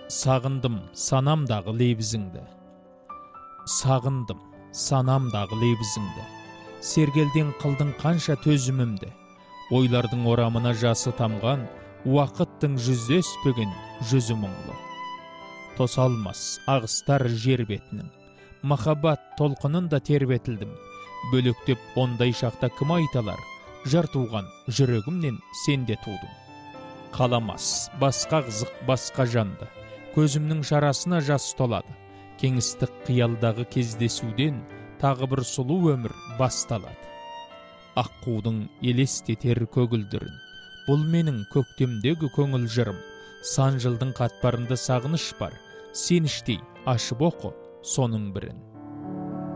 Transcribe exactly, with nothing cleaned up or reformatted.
Сағындым санамдағы лебізіңді. Сағындым санамдағы лебізіңді. Сергелден қылдың қанша төзімімді. Ойлардың орамына жасы тамған, уақыттың жүздеспеген жүзі мұңлы. Тосалмас ағыстар жер бетінің, махаббат толқынында тербетілдім. Бөлектеп ондай шақта кім айталар, жар туған жүрегімнен сенде тудым. Қаламас басқа қызық басқа жанды, көзімнің шарасына жас толады. Кеңістік қиялдағы кездесуден тағы бір сұлу өмір басталады. Аққудың елестетер көгілдірін, бұл менің көктемдегі көңіл жырым. Сан жылдың қатпарында сағыныш бар, сен іштей ашып оқы соның бірін.